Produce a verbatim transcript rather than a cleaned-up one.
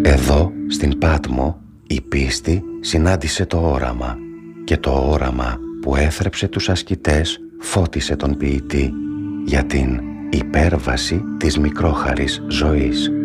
Εδώ, στην Πάτμο, η πίστη συνάντησε το όραμα και το όραμα που έθρεψε τους ασκητές φώτισε τον ποιητή για την υπέρβαση της μικρόχαρης ζωής.